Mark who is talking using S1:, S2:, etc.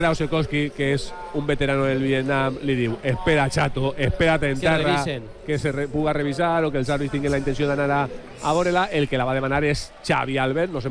S1: Osekowski, que és un veterano del Vietnam, li diu: espera, chato, espera't en terra, que se puga revisar o que els àrbitres tinguin la intenció d'anar a veure-la. El que la va demanar és Xavi Albert, no sé